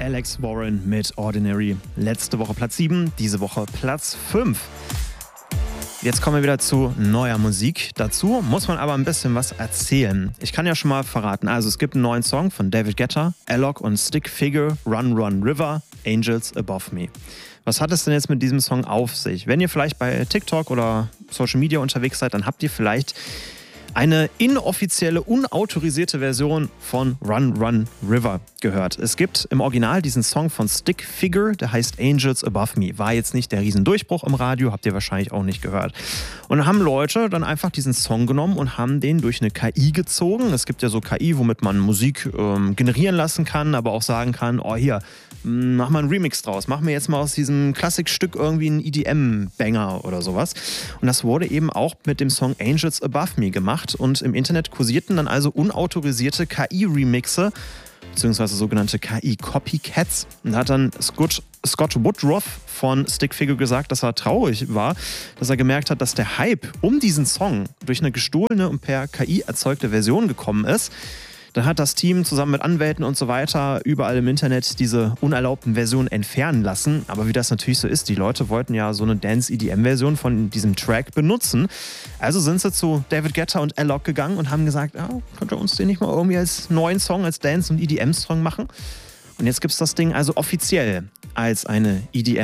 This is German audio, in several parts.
Alex Warren mit Ordinary. Letzte Woche Platz 7, diese Woche Platz 5. Jetzt kommen wir wieder zu neuer Musik. Dazu muss man aber ein bisschen was erzählen. Ich kann ja schon mal verraten. Also es gibt einen neuen Song von David Guetta, Alok und Stick Figure, Run Run River, Angels Above Me. Was hat es denn jetzt mit diesem Song auf sich? Wenn ihr vielleicht bei TikTok oder Social Media unterwegs seid, dann habt ihr vielleicht eine inoffizielle, unautorisierte Version von Run Run River gehört. Es gibt im Original diesen Song von Stick Figure, der heißt Angels Above Me. War jetzt nicht der Riesendurchbruch im Radio, habt ihr wahrscheinlich auch nicht gehört. Und dann haben Leute dann einfach diesen Song genommen und haben den durch eine KI gezogen. Es gibt ja so KI, womit man Musik generieren lassen kann, aber auch sagen kann, oh hier, mach mal einen Remix draus, mach mir jetzt mal aus diesem Klassikstück irgendwie einen EDM-Banger oder sowas. Und das wurde eben auch mit dem Song Angels Above Me gemacht. Und im Internet kursierten dann also unautorisierte KI-Remixe, beziehungsweise sogenannte KI-Copycats. Und da hat dann Scott Woodruff von Stick Figure gesagt, dass er traurig war, dass er gemerkt hat, dass der Hype um diesen Song durch eine gestohlene und per KI erzeugte Version gekommen ist. Dann hat das Team zusammen mit Anwälten und so weiter überall im Internet diese unerlaubten Versionen entfernen lassen. Aber wie das natürlich so ist, die Leute wollten ja so eine Dance-EDM-Version von diesem Track benutzen. Also sind sie zu David Guetta und Alok gegangen und haben gesagt, könnt ihr uns den nicht mal irgendwie als neuen Song, als Dance- und EDM-Song machen? Und jetzt gibt es das Ding also offiziell als eine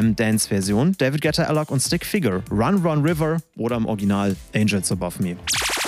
EDM-Dance-Version. David Guetta, Alok und Stick Figure, Run Run River oder im Original Angels Above Me.